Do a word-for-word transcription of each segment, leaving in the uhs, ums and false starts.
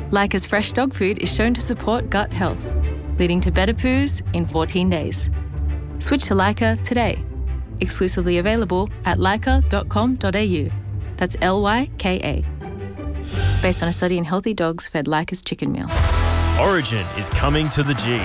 Lyca's fresh dog food is shown to support gut health, leading to better poos in fourteen days. Switch to Lyca today. Exclusively available at lyca dot com dot a u. That's L Y K A. Based on a study in healthy dogs fed Lyca's chicken meal. Origin is coming to the G.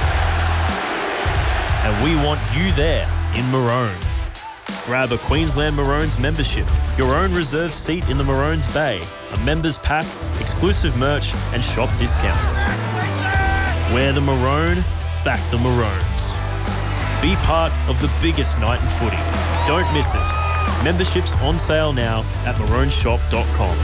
And we want you there in Maroon. Grab a Queensland Maroons membership, your own reserved seat in the Maroons Bay, a members pack, exclusive merch and shop discounts. Wear the maroon, back the Maroons. Be part of the biggest night in footy. Don't miss it. Memberships on sale now at maroon shop dot com.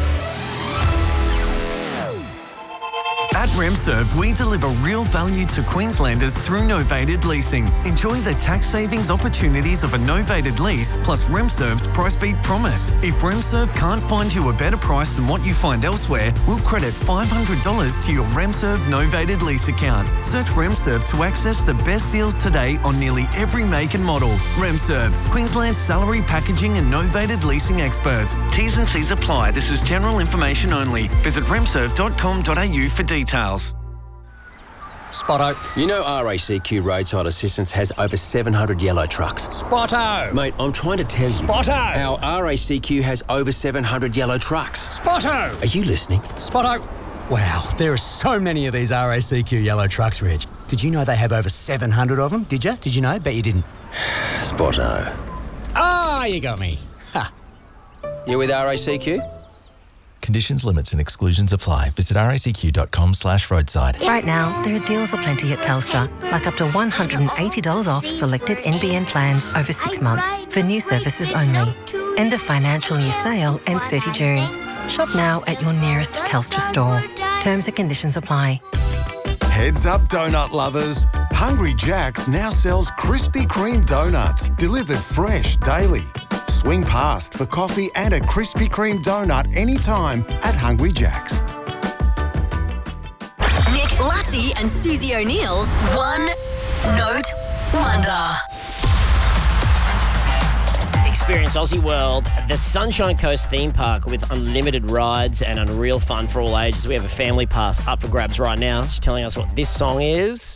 At RemServe, we deliver real value to Queenslanders through novated leasing. Enjoy the tax savings opportunities of a novated lease plus RemServe's price beat promise. If RemServe can't find you a better price than what you find elsewhere, we'll credit five hundred dollars to your RemServe novated lease account. Search RemServe to access the best deals today on nearly every make and model. RemServe, Queensland's salary packaging and novated leasing experts. T's and C's apply. This is general information only. Visit remserve dot com dot a u for details. Spotto. You know R A C Q Roadside Assistance has over seven hundred yellow trucks. Spotto. Mate, I'm trying to tell you. Spotto. Our R A C Q has over seven hundred yellow trucks. Spotto. Are you listening? Spotto. Wow, there are so many of these R A C Q yellow trucks, Reg. Did you know they have over seven hundred of them? Did you? Did you know? Bet you didn't. Spotto. Ah, you got me. Ha. You with R A C Q? Conditions, limits and exclusions apply. Visit racq.com slash roadside. Right now, there are deals aplenty at Telstra, like up to one hundred eighty dollars off selected N B N plans over six months for new services only. End of financial year sale ends thirtieth of June. Shop now at your nearest Telstra store. Terms and conditions apply. Heads up, donut lovers. Hungry Jack's now sells Krispy Kreme donuts, delivered fresh daily. Swing past for coffee and a Krispy Kreme donut anytime at Hungry Jack's. Nick Lutty and Susie O'Neill's One Note Wonder. Experience Aussie World, the Sunshine Coast theme park with unlimited rides and unreal fun for all ages. We have a family pass up for grabs right now. She's telling us what this song is.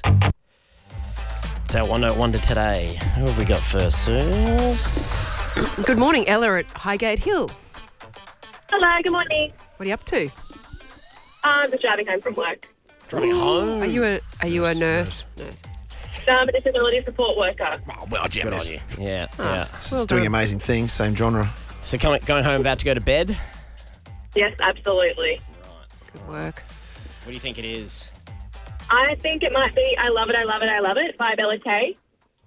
It's our One Note Wonder today. Who have we got first, Suze? Good morning, Ella at Highgate Hill. Hello, good morning. What are you up to? I'm just driving home from work. Driving home? Are you a Are you a nurse? Nurse. No, I'm a disability support worker. Oh, well, good on you. Yeah, Oh, yeah. well It's doing done. amazing things, same genre. So coming, going home, about to go to bed? Yes, absolutely. Good work. What do you think it is? I think it might be I Love It, I Love It, I Love It by Bella Kay.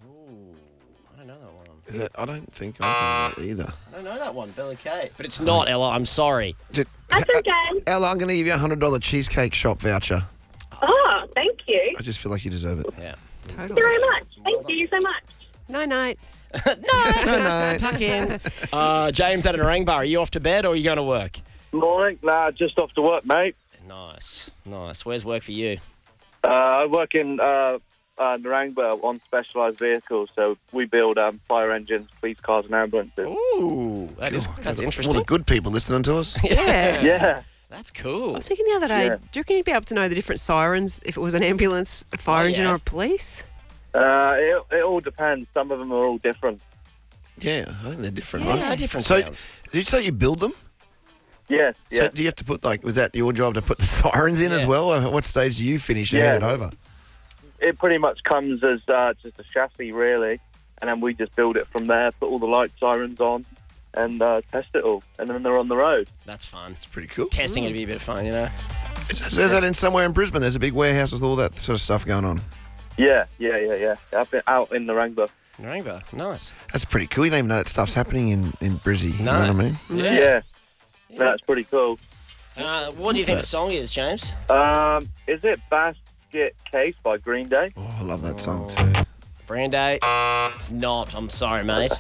I don't know that one. Is it? I don't think I know that either. I don't know that one, Bella Kay. But it's not, Ella. I'm sorry. Just, That's okay. Ella, I'm going to give you a one hundred dollars cheesecake shop voucher. Oh, thank you. I just feel like you deserve it. Yeah. Thank you very much. Thank you so much. Night night. no, No, no. Tuck in. Uh, James at Narangba, are you off to bed or are you going to work? Morning. Nah, just off to work, mate. Nice, nice. Where's work for you? Uh, I work in uh, uh, Narangba on specialised vehicles, so we build um, fire engines, police cars and ambulances. Ooh, that is, that's interesting. All the good people listening to us. Yeah. Yeah. That's cool. I was thinking the other day, Yeah. do you reckon you'd be able to know the different sirens if it was an ambulance, a fire Oh, engine yeah. or a police? Uh, it, it all depends. Some of them are all different. Yeah, I think they're different, Yeah, right? they're different So, sounds. did you say you build them? Yes, So yeah. do you have to put, like, was that your job to put the sirens in Yeah. as well? Or what stage do you finish and Yeah. hand it over? It pretty much comes as uh, just a chassis, really, and then we just build it from there, put all the light sirens on, and uh, test it all, and then they're on the road. That's fun. It's pretty cool. Testing it'd be a bit of fun, you know? Is that, is that in somewhere in Brisbane? There's a big warehouse with all that sort of stuff going on. Yeah, yeah, yeah, yeah. Up in, out in Narangba. Narangba, nice. That's pretty cool. You don't even know that stuff's happening in, in Brizzy. You No. know what I mean? Yeah. Yeah. That's pretty cool. Uh, what do you think the song is, James? Um, is it Basket Case by Green Day? Oh, I love that song too. Brandy? It's not. I'm sorry, mate.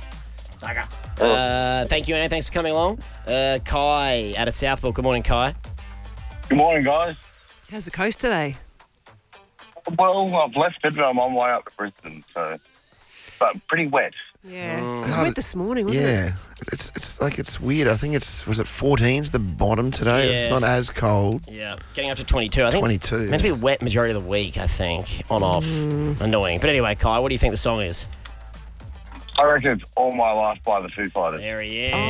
Uh, thank you, Annie. Thanks for coming along. Uh, Kai out of Southport. Good morning, Kai. Good morning, guys. How's the coast today? Well, I've left Bidwell. I'm on my way up to Brisbane, so but pretty wet. Yeah. Mm. It was How wet did- this morning, wasn't yeah. it? It's it's like it's weird. I think it's was it fourteen's the bottom today. Yeah. It's not as cold. Yeah, getting up to twenty-two. I think twenty-two. It's meant to be wet majority of the week, I think. On, off. Mm. Annoying. But anyway, Kai, what do you think the song is? I reckon it's All My Life by the Foo Fighters. There he is.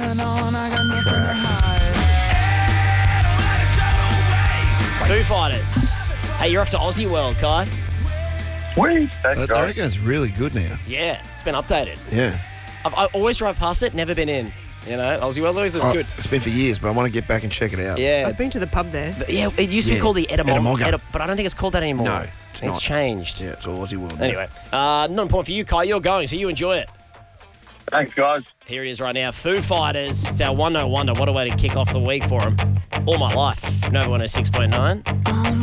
Foo Fighters. Hey, you're off to Aussie World, Kai. Sweet. I, Thanks, I guys. reckon it's really good now. Yeah, it's been updated. Yeah. I've, I always drive past it, never been in. You know, Aussie World always looks Oh, good. It's been for years, but I want to get back and check it out. Yeah. I've been to the pub there. But yeah, it used to be Yeah. called the Edamog, Edamogga. Edam- but I don't think it's called that anymore. No, it's not. changed. Yeah, it's all Aussie World. now. Anyway, uh, not a point for you, Kai. You're going, so you enjoy it. Thanks, guys. Here it is right now. Foo Fighters. It's our One No Wonder. What a way to kick off the week for them. All My Life. Nova one oh six point nine.